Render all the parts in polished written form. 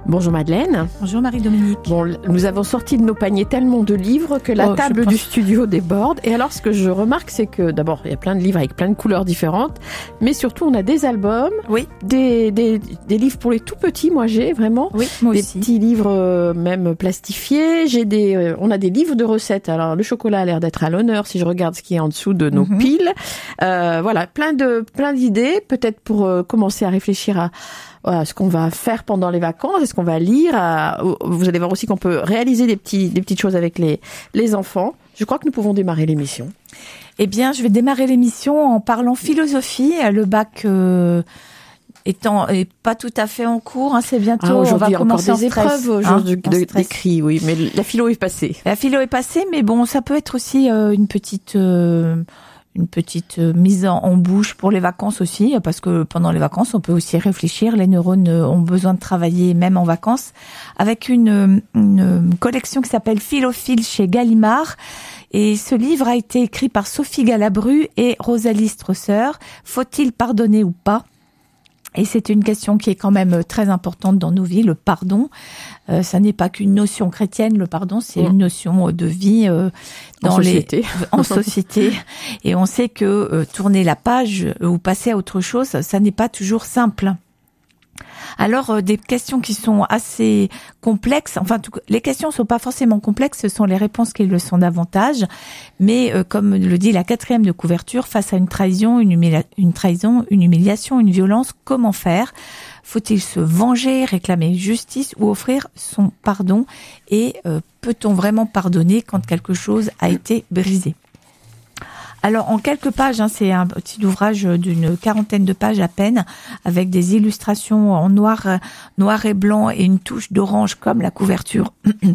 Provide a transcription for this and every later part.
Bonjour Madeleine. Bonjour Marie-Dominique. Bon, nous avons sorti de nos paniers tellement de livres que la table du studio déborde. Et alors, ce que je remarque, c'est que d'abord, il y a plein de livres avec plein de couleurs différentes, mais surtout, on a des albums, des livres pour les tout petits. Moi, j'ai vraiment des petits livres même plastifiés. On a des livres de recettes. Alors, le chocolat a l'air d'être à l'honneur si je regarde ce qui est en dessous de nos piles. Voilà, plein d'idées, peut-être pour commencer à réfléchir à ce qu'on va faire pendant les vacances, est-ce qu'on va lire. Vous allez voir aussi qu'on peut réaliser des petites choses avec les enfants. Je crois que nous pouvons démarrer l'émission. Eh bien, je vais démarrer l'émission en parlant philosophie. Le bac est pas tout à fait en cours, c'est biintot. Aujourd'hui, on va commencer encore des épreuves d'écrit, oui, mais la philo est passée. La philo est passée, mais bon, ça peut être aussi une petite mise en bouche pour les vacances aussi, parce que pendant les vacances, on peut aussi réfléchir. Les neurones ont besoin de travailler même en vacances, avec une collection qui s'appelle Philophile chez Gallimard. Et ce livre a été écrit par Sophie Galabru et Rosalie Strasser. Faut-il pardonner ou pas ? Et c'est une question qui est quand même très importante dans nos vies, le pardon. Ça n'est pas qu'une notion chrétienne, le pardon, c'est une notion de vie en société. Et on sait que tourner la page ou passer à autre chose, ça n'est pas toujours simple. Alors, des questions qui sont assez complexes, enfin, les questions ne sont pas forcément complexes, ce sont les réponses qui le sont davantage. Mais comme le dit la 4e de couverture, face à une trahison, une humiliation, une violence, comment faire ? Faut-il se venger, réclamer justice ou offrir son pardon ? Et peut-on vraiment pardonner quand quelque chose a été brisé ? Alors, en quelques pages, c'est un petit ouvrage d'une 40aine de pages à peine, avec des illustrations en noir et blanc et une touche d'orange comme la couverture,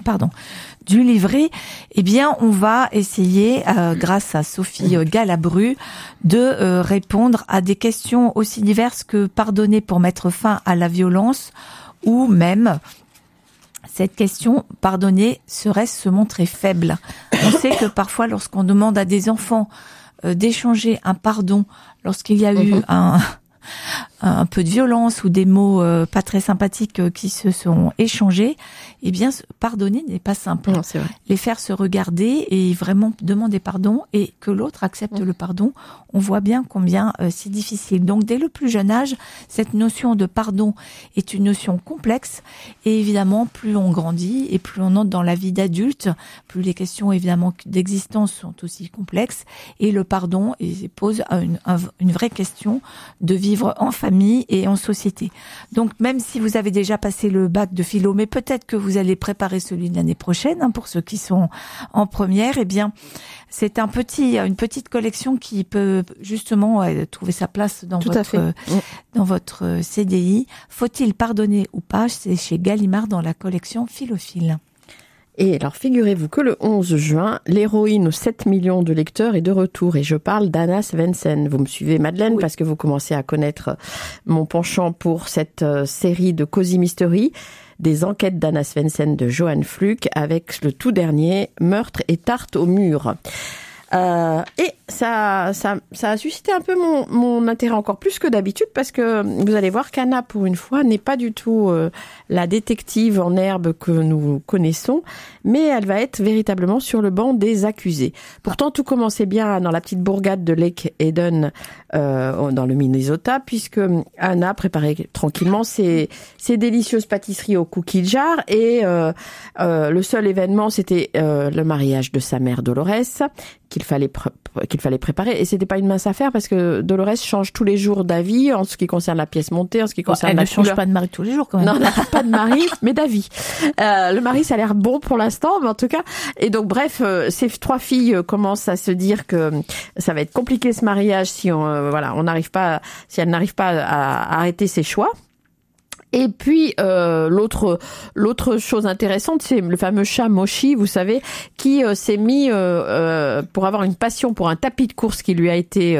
du livret. Eh bien, on va essayer, grâce à Sophie Galabru, de répondre à des questions aussi diverses que pardonner pour mettre fin à la violence, ou même cette question, pardonner, serait-ce se montrer faible ? On sait que parfois, lorsqu'on demande à des enfants d'échanger un pardon, lorsqu'il y a eu un peu de violence ou des mots pas très sympathiques qui se sont échangés, eh bien, pardonner n'est pas simple. Non, c'est vrai. Les faire se regarder et vraiment demander pardon et que l'autre accepte le pardon, on voit bien combien c'est difficile. Donc, dès le plus jeune âge, cette notion de pardon est une notion complexe et évidemment, plus on grandit et plus on entre dans la vie d'adulte, plus les questions évidemment d'existence sont aussi complexes et le pardon pose une vraie question de vivre en famille et en société. Donc, même si vous avez déjà passé le bac de philo, mais peut-être que vous allez préparer celui de l'année prochaine, pour ceux qui sont en première, eh bien, c'est une petite collection qui peut justement trouver sa place dans votre CDI. Faut-il pardonner ou pas ? C'est chez Gallimard dans la collection Philophile. Et alors, figurez-vous que le 11 juin, l'héroïne aux 7 millions de lecteurs est de retour. Et je parle d'Anna Svensson. Vous me suivez, Madeleine, parce que vous commencez à connaître mon penchant pour cette série de Cozy Mystery, des enquêtes d'Anna Svensson de Johan Fluck, avec le tout dernier, Meurtre et tarte au mur. Et ça a suscité un peu mon intérêt encore plus que d'habitude, parce que vous allez voir qu'Anna, pour une fois, n'est pas du tout la détective en herbe que nous connaissons, mais elle va être véritablement sur le banc des accusés. Pourtant, tout commençait bien dans la petite bourgade de Lake Eden, dans le Minnesota, puisque Anna préparait tranquillement ses délicieuses pâtisseries au cookie jar, et le seul événement, c'était le mariage de sa mère Dolores, qu'il fallait préparer, et c'était pas une mince affaire parce que Dolores change tous les jours d'avis en ce qui concerne la pièce montée, en ce qui concerne la couleur. Elle ne change pas de mari tous les jours quand même. Non, pas de mari, mais d'avis. Le mari, ça a l'air bon pour l'instant, mais en tout cas. Et donc, bref, ces 3 filles commencent à se dire que ça va être compliqué ce mariage si si elle n'arrive pas à arrêter ses choix. Et puis l'autre chose intéressante, c'est le fameux chat Moshi, vous savez, qui s'est mis pour avoir une passion pour un tapis de course qui lui a été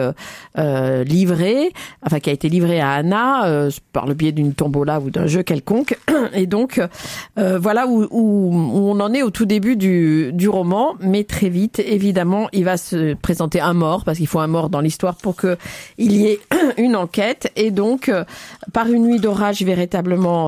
livré, enfin qui a été livré à Anna par le biais d'une tombola ou d'un jeu quelconque. Et donc voilà où on en est au tout début du roman, mais très vite, évidemment, il va se présenter un mort, parce qu'il faut un mort dans l'histoire pour que il y ait une enquête. Et donc par une nuit d'orage véritable, véritablement,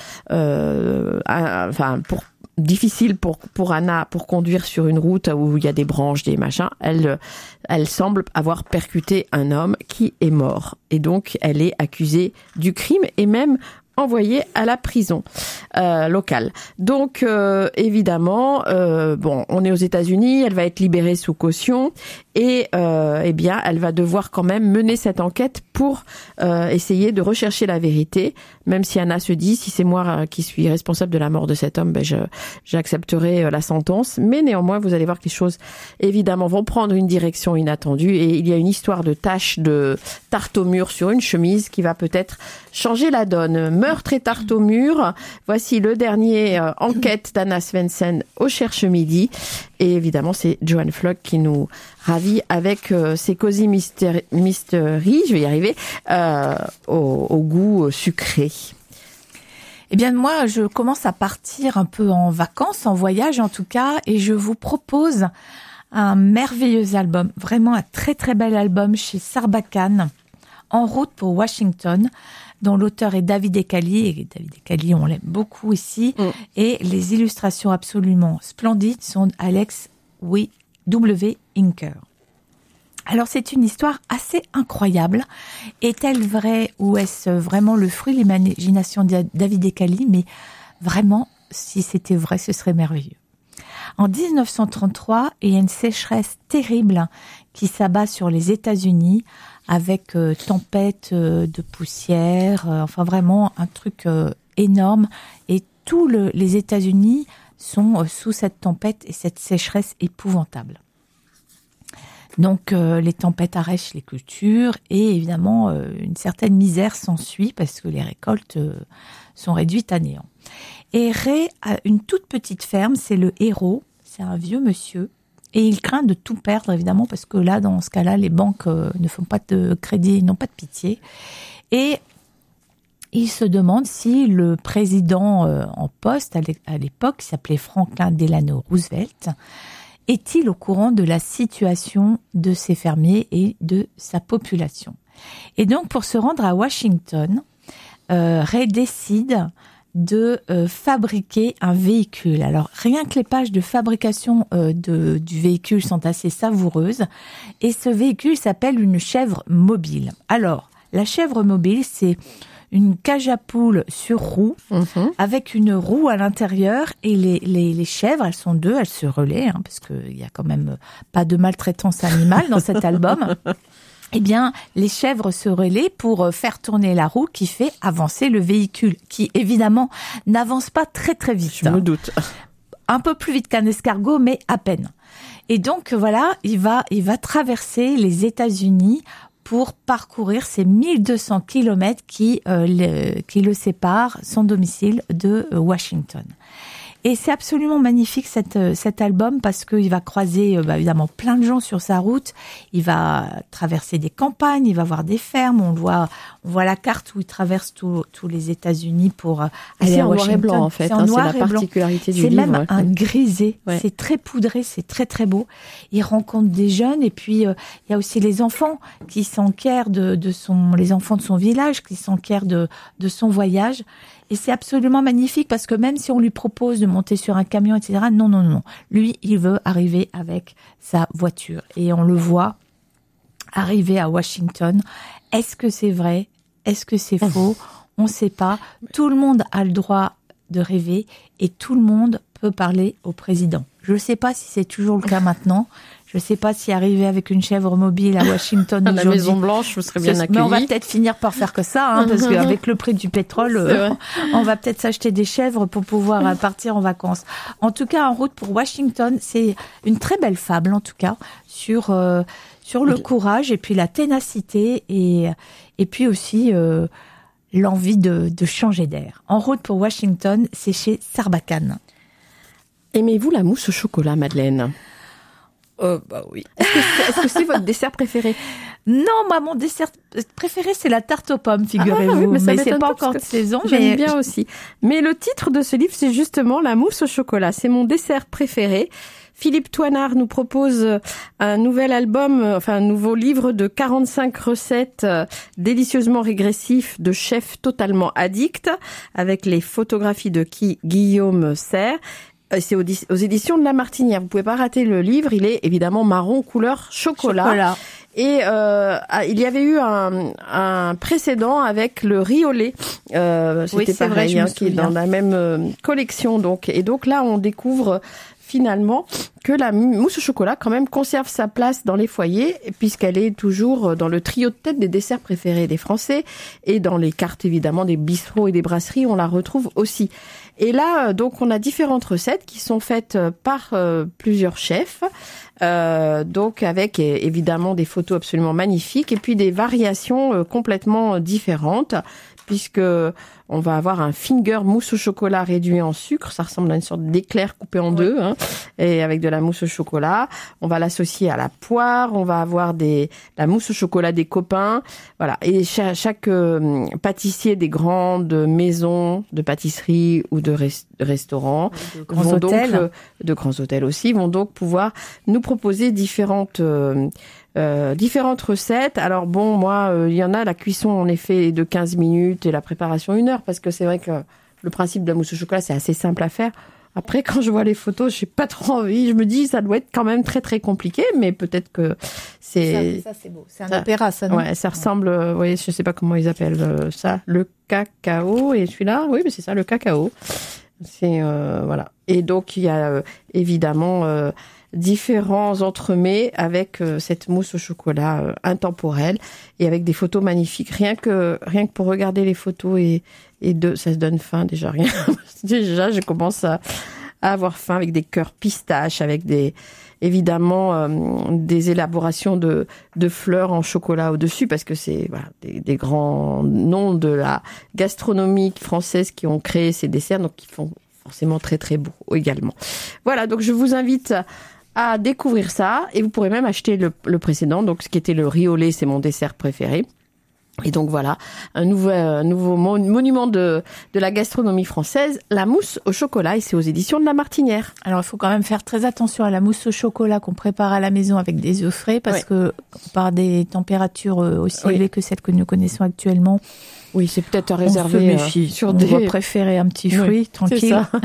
difficile pour Anna pour conduire sur une route où il y a des branches, des machins. Elle semble avoir percuté un homme qui est mort. Et donc, elle est accusée du crime et même envoyée à la prison locale. Donc, évidemment, on est aux États-Unis, elle va être libérée sous caution et elle va devoir quand même mener cette enquête pour essayer de rechercher la vérité, même si Anna se dit, si c'est moi qui suis responsable de la mort de cet homme, j'accepterai la sentence. Mais néanmoins, vous allez voir que les choses, évidemment, vont prendre une direction inattendue et il y a une histoire de tache de tarte au mur sur une chemise qui va peut-être changer la donne. Meurtre et tarte au mur, voici le dernier enquête d'Anna Svensson au Cherche Midi. Et évidemment, c'est Joanne Flock qui nous ravit avec ses Cozy Mystery, je vais y arriver, au goût sucré. Eh bien, moi, je commence à partir un peu en vacances, en voyage en tout cas, et je vous propose un merveilleux album, vraiment un très très bel album chez Sarbacane, En route pour Washington, dont l'auteur est David Ecali, et David Ecali, on l'aime beaucoup ici, et les illustrations absolument splendides sont Alex W. Inker. Alors c'est une histoire assez incroyable. Est-elle vraie ou est-ce vraiment le fruit de l'imagination de David Ecali? Mais vraiment, si c'était vrai, ce serait merveilleux. En 1933, il y a une sécheresse terrible qui s'abat sur les États-Unis avec tempête de poussière, enfin vraiment un truc énorme. Et tous les États-Unis sont sous cette tempête et cette sécheresse épouvantable. Donc les tempêtes arrachent les cultures et évidemment une certaine misère s'ensuit parce que les récoltes sont réduites à néant. Et Ray a une toute petite ferme, c'est le héros, c'est un vieux monsieur et il craint de tout perdre évidemment parce que là dans ce cas-là les banques ne font pas de crédit, n'ont pas de pitié et il se demande si le président en poste à l'époque, qui s'appelait Franklin Delano Roosevelt, est-il au courant de la situation de ses fermiers et de sa population. Et donc, pour se rendre à Washington, Ray décide de fabriquer un véhicule. Alors, rien que les pages de fabrication du véhicule sont assez savoureuses. Et ce véhicule s'appelle une chèvre mobile. Alors, la chèvre mobile, c'est une cage à poules sur roue, avec une roue à l'intérieur, et les chèvres, elles sont deux, elles se relaient, parce qu'il y a quand même pas de maltraitance animale dans cet album. Eh bien, les chèvres se relaient pour faire tourner la roue qui fait avancer le véhicule, qui évidemment n'avance pas très très vite. Je me doute. Un peu plus vite qu'un escargot, mais à peine. Et donc voilà, il va traverser les États-Unis pour parcourir ces 1200 kilomètres qui le séparent, son domicile, de Washington. Et c'est absolument magnifique cet album parce qu'il va croiser évidemment plein de gens sur sa route. Il va traverser des campagnes, il va voir des fermes. On voit la carte où il traverse tous les États-Unis pour aller à Washington. C'est en noir et blanc en fait. C'est la particularité du livre. C'est même un grisé. Ouais. C'est très poudré, c'est très très beau. Il rencontre des jeunes et puis il y a aussi les enfants qui s'enquièrent les enfants de son village qui s'enquièrent de son voyage. Et c'est absolument magnifique parce que même si on lui propose de monter sur un camion, etc., non. Lui, il veut arriver avec sa voiture. Et on le voit arriver à Washington. Est-ce que c'est vrai? Est-ce que c'est faux? On ne sait pas. Tout le monde a le droit de rêver et tout le monde peut parler au président. Je ne sais pas si c'est toujours le cas maintenant. Je ne sais pas si arriver avec une chèvre mobile à Washington à la Maison Blanche, vous serez bien accueillis. Mais on va peut-être finir par faire que ça, parce qu'avec le prix du pétrole, on va peut-être s'acheter des chèvres pour pouvoir partir en vacances. En tout cas, En route pour Washington, c'est une très belle fable, en tout cas, sur le courage et puis la ténacité et puis aussi l'envie de changer d'air. En route pour Washington, c'est chez Sarbacane. Aimez-vous la mousse au chocolat, Madeleine? Oui. Est-ce que c'est votre dessert préféré? Non, moi, mon dessert préféré, c'est la tarte aux pommes, figurez-vous. Oui, mais c'est pas encore de saison. J'aime bien aussi. Mais le titre de ce livre, c'est justement la mousse au chocolat. C'est mon dessert préféré. Philippe Toinard nous propose un nouvel album, un nouveau livre de 45 recettes délicieusement régressifs de chefs totalement addicts, avec les photographies de Guillaume Serre. C'est aux éditions de La Martinière. Vous pouvez pas rater le livre. Il est évidemment marron couleur chocolat. Et il y avait eu un précédent avec le riz au lait. C'était pareil, qui est dans la même collection. Donc là, on découvre finalement que la mousse au chocolat quand même conserve sa place dans les foyers, puisqu'elle est toujours dans le trio de tête des desserts préférés des Français, et dans les cartes évidemment des bistrots et des brasseries, on la retrouve aussi. Et là, donc, on a différentes recettes qui sont faites par plusieurs chefs, donc avec évidemment des photos absolument magnifiques, et puis des variations complètement différentes, puisque on va avoir un finger mousse au chocolat réduit en sucre. Ça ressemble à une sorte d'éclair coupé en deux, et avec de la mousse au chocolat. On va l'associer à la poire. On va avoir la mousse au chocolat des copains. Voilà. Et chaque pâtissier des grandes maisons de pâtisserie ou de restaurants, de grands hôtels aussi, vont donc pouvoir nous proposer différentes recettes. Alors bon, moi, il y en a, la cuisson en effet de 15 minutes et la préparation 1 heure, parce que c'est vrai que le principe de la mousse au chocolat, c'est assez simple à faire. Après, quand je vois les photos, j'ai pas trop envie. Je me dis, ça doit être quand même très très compliqué, mais peut-être que c'est... Ça c'est beau. C'est un opéra, ça, non? Ouais, ça ressemble, je sais pas comment ils appellent ça, le cacao. Et celui-là, oui, mais c'est ça, le cacao. C'est, voilà. Et donc, il y a évidemment différents entremets avec cette mousse au chocolat intemporelle, et avec des photos magnifiques. Rien que pour regarder les photos ça se donne faim déjà. Déjà, je commence à avoir faim, avec des cœurs pistaches, avec évidemment des élaborations de fleurs en chocolat au-dessus, parce que c'est des grands noms de la gastronomie française qui ont créé ces desserts, donc qui font forcément très très beau également. Voilà, donc je vous invite à découvrir ça, et vous pourrez même acheter le précédent, donc ce qui était le riz au lait, c'est mon dessert préféré. Et donc voilà, un nouveau monument de la gastronomie française, la mousse au chocolat, et c'est aux éditions de La Martinière. Alors il faut quand même faire très attention à la mousse au chocolat qu'on prépare à la maison avec des œufs frais, parce que par des températures aussi élevées que celles que nous connaissons actuellement, oui, c'est peut-être à réserver on va préférer un petit fruit tranquille. C'est ça.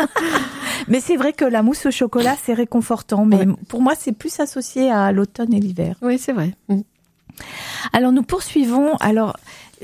Mais c'est vrai que la mousse au chocolat, c'est réconfortant. Mais pour moi, c'est plus associé à l'automne et l'hiver. Oui, c'est vrai. Alors, nous poursuivons. Alors,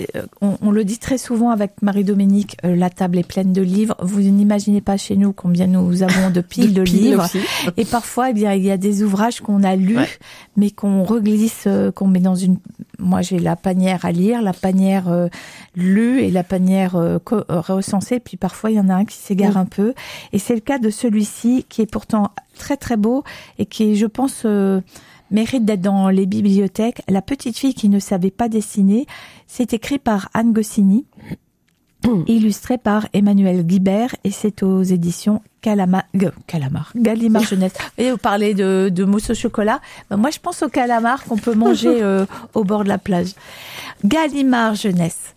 on le dit très souvent avec Marie-Dominique, la table est pleine de livres. Vous n'imaginez pas chez nous combien nous avons de piles de livres. Aussi. Et parfois, eh bien, il y a des ouvrages qu'on a lus, mais qu'on reglisse, qu'on met dans une... Moi, j'ai la panière à lire, la panière lue et la panière recensée. Puis parfois, il y en a un qui s'égare un peu. Et c'est le cas de celui-ci, qui est pourtant très, très beau et qui, je pense... mérite d'être dans les bibliothèques. La petite fille qui ne savait pas dessiner, c'est écrit par Anne Goscinny, illustré par Emmanuel Guibert, et c'est aux éditions Gallimard Jeunesse. Et vous parlez de mousse au chocolat. Ben moi, je pense au calamar qu'on peut manger au bord de la plage. Gallimard Jeunesse.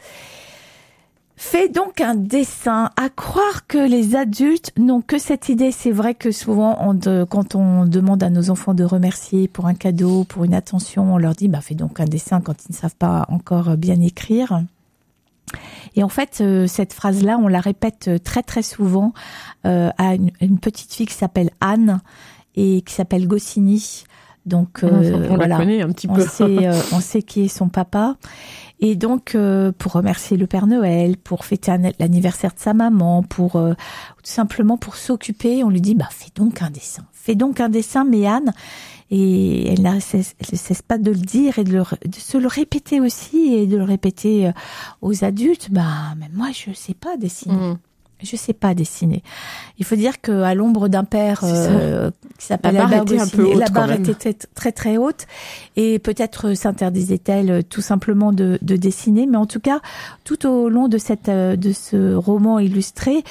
Fais donc un dessin. À croire que les adultes n'ont que cette idée. C'est vrai que souvent, quand on demande à nos enfants de remercier pour un cadeau, pour une attention, on leur dit fais donc un dessin quand ils ne savent pas encore bien écrire. Et en fait, cette phrase-là, on la répète très très souvent à une petite fille qui s'appelle Anne et qui s'appelle Goscinny. Donc on la connaît un petit peu. On sait qui est son papa. Et donc, pour remercier le Père Noël, pour fêter l'anniversaire de sa maman, pour tout simplement pour s'occuper, on lui dit fais donc un dessin. Fais donc un dessin, mais Anne, et elle ne cesse pas de le dire et de se le répéter aussi, et de le répéter aux adultes. Mais moi, je sais pas dessiner. Je sais pas dessiner. Il faut dire que à l'ombre d'un père qui s'appelle Albert Goscinny, la barre était très très haute, et peut-être s'interdisait-elle tout simplement de dessiner. Mais en tout cas, tout au long de ce roman illustré,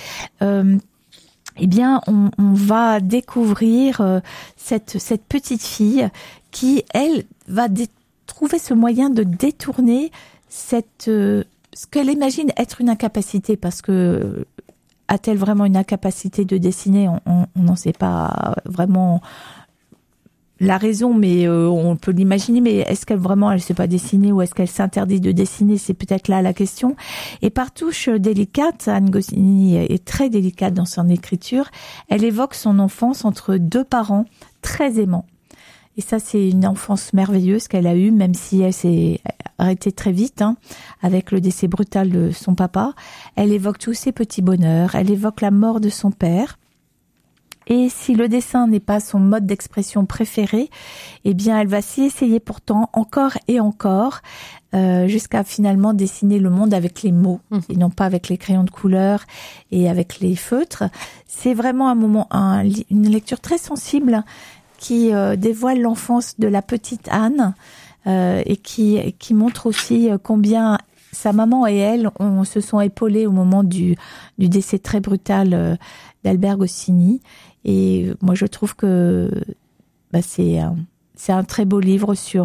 eh bien, on va découvrir cette petite fille qui, elle, va trouver ce moyen de détourner ce qu'elle imagine être une incapacité, parce que a-t-elle vraiment une incapacité de dessiner ? On n'en sait pas vraiment la raison, mais on peut l'imaginer. Mais est-ce qu'elle vraiment, elle sait pas dessiner ou est-ce qu'elle s'interdit de dessiner ? C'est peut-être là la question. Et par touches délicates, Anne Goscinny est très délicate dans son écriture. Elle évoque son enfance entre deux parents très aimants. Et ça, c'est une enfance merveilleuse qu'elle a eue, même si elle s'est arrêtée très vite, avec le décès brutal de son papa. Elle évoque tous ses petits bonheurs. Elle évoque la mort de son père. Et si le dessin n'est pas son mode d'expression préféré, eh bien, elle va s'y essayer pourtant encore et encore, jusqu'à finalement dessiner le monde avec les mots, et non pas avec les crayons de couleur et avec les feutres. C'est vraiment un moment, une lecture très sensible qui dévoile l'enfance de la petite Anne, et qui montre aussi combien sa maman et elle se sont épaulées au moment du décès très brutal d'Albert Goscinny. Et moi, je trouve que c'est un très beau livre sur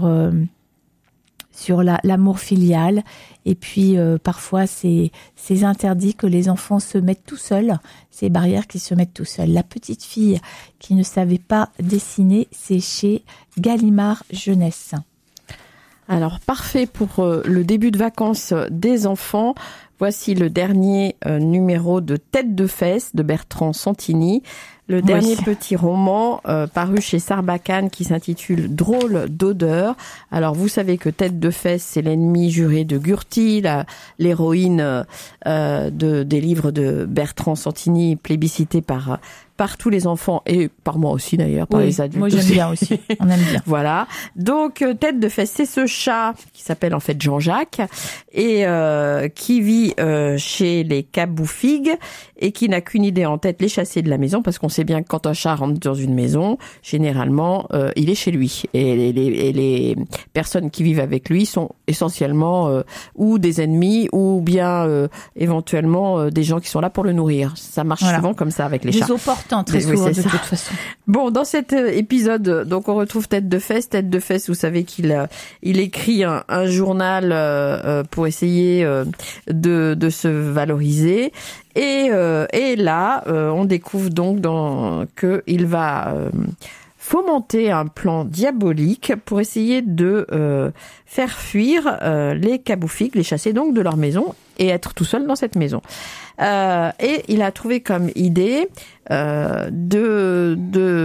l'amour filial. Et puis, parfois, ces interdits que les enfants se mettent tout seuls, ces barrières qui se mettent tout seuls. La petite fille qui ne savait pas dessiner, c'est chez Gallimard Jeunesse. Alors, parfait pour le début de vacances des enfants. Voici le dernier numéro de Tête de Fesse de Bertrand Santini. Le dernier petit roman paru chez Sarbacane qui s'intitule Drôle d'odeur. Alors vous savez que Tête de Fesse, c'est l'ennemi juré de Gurty, l'héroïne des livres de Bertrand Santini, plébiscité par tous les enfants et par moi aussi d'ailleurs, par les adultes. Moi j'aime bien aussi, on aime bien. Voilà. Donc Tête de Fesse, c'est ce chat qui s'appelle en fait Jean-Jacques et qui vit chez les Caboufigues et qui n'a qu'une idée en tête, les chasser de la maison, parce qu'on sait bien que quand un chat rentre dans une maison, généralement il est chez lui et les personnes qui vivent avec lui sont essentiellement ou des ennemis ou bien éventuellement des gens qui sont là pour le nourrir. Ça marche souvent comme ça avec les chats. Très souvent, de toute façon. Bon, dans cet épisode, donc on retrouve Tête de Fesse. Tête de Fesse, vous savez qu'il écrit un journal pour essayer de se valoriser. Et là, on découvre donc qu'il va fomenter un plan diabolique pour essayer de faire fuir les Caboufigues, les chasser donc de leur maison et être tout seul dans cette maison. Et il a trouvé comme idée de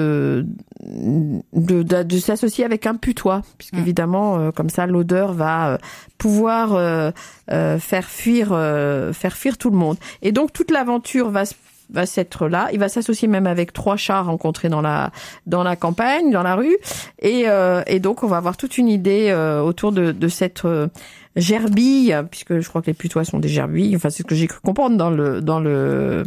s'associer avec un putois, puisqu'évidemment comme ça l'odeur va pouvoir faire fuir tout le monde. Et donc toute l'aventure va s'être là. Il va s'associer même avec 3 chats rencontrés dans la campagne, dans la rue. Et donc, on va avoir toute une idée autour de cette gerbille, puisque je crois que les putois sont des gerbilles. Enfin, c'est ce que j'ai cru comprendre dans le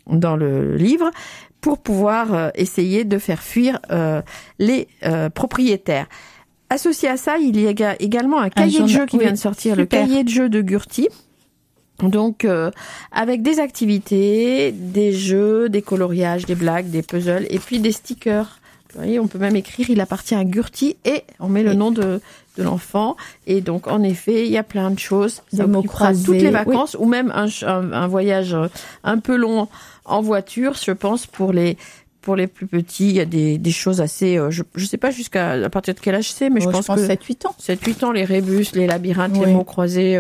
livre, pour pouvoir essayer de faire fuir les propriétaires. Associé à ça, il y a également un cahier de jeu qui vient de sortir, super. Le cahier de jeu de Gurty. Donc, avec des activités, des jeux, des coloriages, des blagues, des puzzles, et puis des stickers. Vous voyez, on peut même écrire « Il appartient à Gurty » et on met le nom de l'enfant. Et donc, en effet, il y a plein de choses. Ça occupera toutes les vacances, ou même un voyage un peu long en voiture, je pense, pour les plus petits. Il y a des choses assez, je sais pas à partir de quel âge c'est, mais je pense que 7-8 ans. 7-8 ans, les rébus, les labyrinthes, les mots croisés,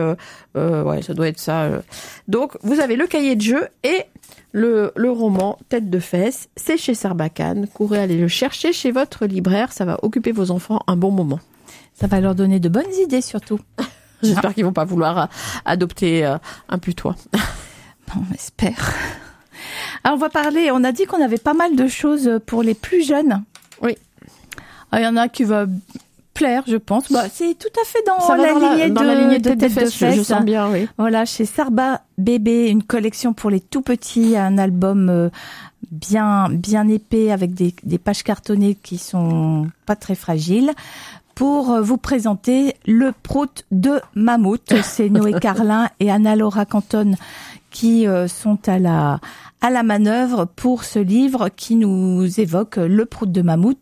ça doit être ça. Donc, vous avez le cahier de jeu et le roman Tête de Fesse, c'est chez Sarbacane. Courez aller le chercher chez votre libraire, ça va occuper vos enfants un bon moment. Ça va leur donner de bonnes idées surtout. J'espère qu'ils vont pas vouloir adopter un putois. On espère. Alors on a dit qu'on avait pas mal de choses pour les plus jeunes. Oui. Il y en a qui va plaire, je pense. C'est tout à fait dans la lignée de Tête de Fesse. Je sens bien, oui. Voilà, chez Sarba Bébé, une collection pour les tout petits, un album bien épais avec des pages cartonnées qui sont pas très fragiles. Pour vous présenter le prout de Mammouth. C'est Noé Carlin et Anna-Laura Canton qui sont à la manœuvre pour ce livre qui nous évoque le prout de Mammouth.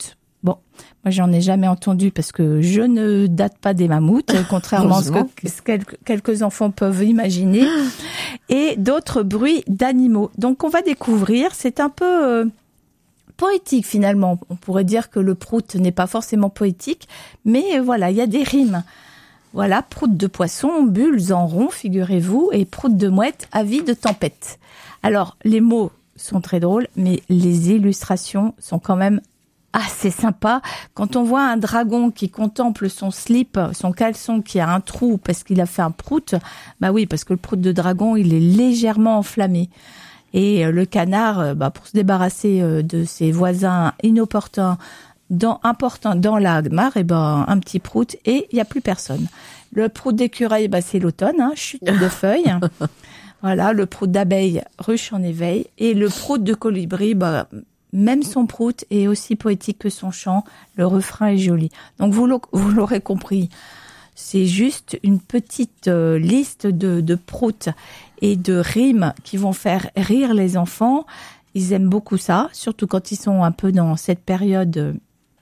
Bon, moi j'en ai jamais entendu parce que je ne date pas des mammouths, contrairement à ce que quelques enfants peuvent imaginer. Et d'autres bruits d'animaux. Donc on va découvrir, c'est un peu poétique finalement. On pourrait dire que le prout n'est pas forcément poétique, mais voilà, il y a des rimes. Voilà, prout de poisson, bulles en rond, figurez-vous, et prout de mouette, avis de tempête. Alors, les mots sont très drôles, mais les illustrations sont quand même assez sympas. Quand on voit un dragon qui contemple son slip, son caleçon qui a un trou parce qu'il a fait un prout, bah oui, parce que le prout de dragon, il est légèrement enflammé. Et le canard, pour se débarrasser de ses voisins inopportuns, importants dans la mare, un petit prout et il n'y a plus personne. Le prout d'écureuil, c'est l'automne, chute de feuilles. Voilà, le prout d'abeille, ruche en éveil. Et le prout de colibri, même son prout est aussi poétique que son chant. Le refrain est joli. Donc vous l'aurez compris, c'est juste une petite liste de prouts et de rimes qui vont faire rire les enfants. Ils aiment beaucoup ça, surtout quand ils sont un peu dans cette période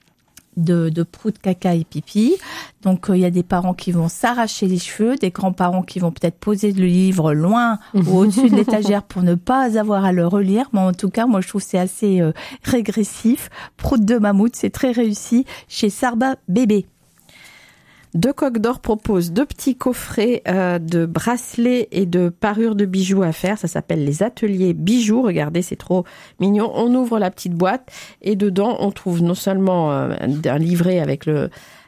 de prout, caca et pipi. Donc il y a des parents qui vont s'arracher les cheveux, des grands-parents qui vont peut-être poser le livre loin ou au-dessus de l'étagère pour ne pas avoir à le relire. Mais en tout cas, moi je trouve que c'est assez régressif. Prout de mammouth, c'est très réussi chez Sarba Bébé. Deux Coques d'Or proposent 2 petits coffrets de bracelets et de parures de bijoux à faire. Ça s'appelle les ateliers bijoux. Regardez, c'est trop mignon. On ouvre la petite boîte et dedans, on trouve non seulement un livret avec le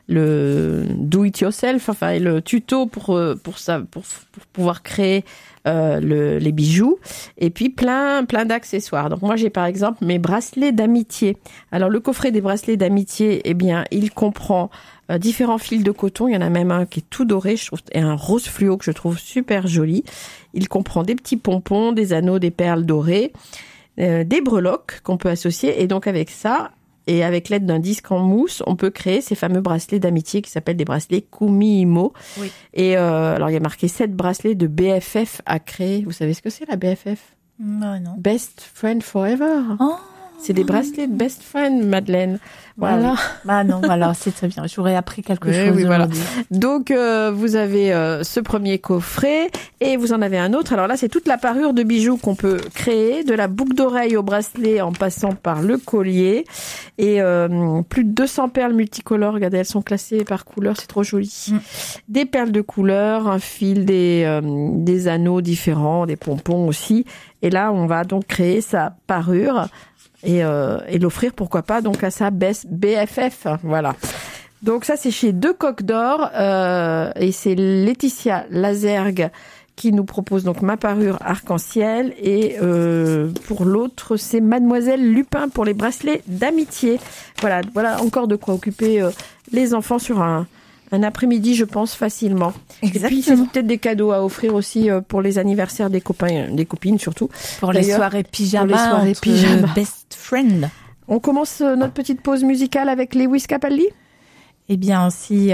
do it yourself, enfin le tuto pour pouvoir créer les bijoux, et puis plein d'accessoires. Donc moi j'ai par exemple mes bracelets d'amitié. Alors le coffret des bracelets d'amitié, il comprend différents fils de coton. Il y en a même un qui est tout doré, je trouve, et un rose fluo que je trouve super joli. Il comprend des petits pompons, des anneaux, des perles dorées, des breloques qu'on peut associer, et donc avec ça, et avec l'aide d'un disque en mousse, on peut créer ces fameux bracelets d'amitié qui s'appellent des bracelets Kumi-Imo. Oui. Et alors il y a marqué 7 bracelets de BFF à créer. Vous savez ce que c'est la BFF ? Non. Best Friend Forever. Oh. C'est des bracelets de best friend, Madeleine. Voilà. Non, voilà, c'est très bien. J'aurais appris quelque chose. Oui, voilà. Donc, vous avez ce premier coffret et vous en avez un autre. Alors là, c'est toute la parure de bijoux qu'on peut créer, de la boucle d'oreille au bracelet en passant par le collier. Et plus de 200 perles multicolores. Regardez, elles sont classées par couleur, c'est trop joli. Des perles de couleur, un fil, des anneaux différents, des pompons aussi. Et là, on va donc créer sa parure. Et l'offrir, pourquoi pas, donc à sa BFF, voilà. Donc ça, c'est chez Deux Coques d'Or, et c'est Laetitia Lazergue qui nous propose donc ma parure arc-en-ciel, et pour l'autre, c'est Mademoiselle Lupin pour les bracelets d'amitié. Voilà encore de quoi occuper les enfants sur un après-midi, je pense, facilement. Exactement. Et puis, c'est peut-être des cadeaux à offrir aussi pour les anniversaires des copains, des copines surtout. Pour les soirées pyjama, best friend. On commence notre petite pause musicale avec Lewis Capaldi ? Eh bien,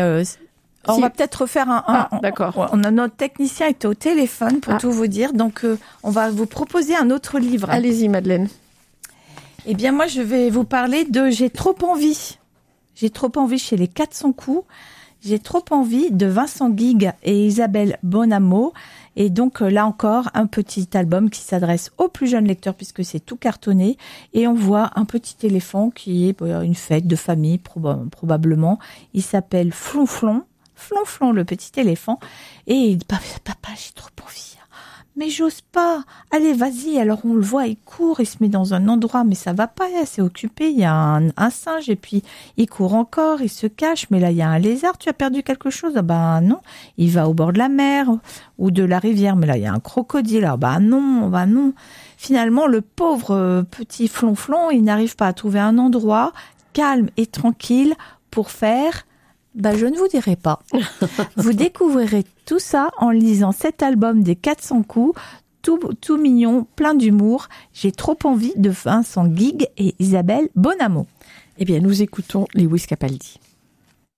on va peut-être faire d'accord. On a notre technicien est au téléphone pour tout vous dire, donc on va vous proposer un autre livre. Allez-y, Madeleine. Eh bien, moi, je vais vous parler de J'ai trop envie. J'ai trop envie chez les 400 coups. J'ai trop envie de Vincent Guigues et Isabelle Bonamo. Et donc là encore, un petit album qui s'adresse aux plus jeunes lecteurs puisque c'est tout cartonné. Et on voit un petit éléphant qui est une fête de famille probablement. Il s'appelle Flonflon. Flonflon, le petit éléphant. Et il dit, papa, j'ai trop envie. Mais j'ose pas. Allez, vas-y. Alors on le voit, il court, il se met dans un endroit, mais ça va pas, c'est occupé. Il y a un singe et puis il court encore, il se cache. Mais là, il y a un lézard. Tu as perdu quelque chose ? Non. Il va au bord de la mer ou de la rivière. Mais là, il y a un crocodile. Alors, non. Finalement, le pauvre petit Flonflon, il n'arrive pas à trouver un endroit calme et tranquille pour faire... je ne vous dirai pas. Vous découvrirez tout ça en lisant cet album des 400 coups, tout mignon, plein d'humour. J'ai trop envie de Vincent Guigues et Isabelle Bonamo. Eh bien, nous écoutons Lewis Capaldi.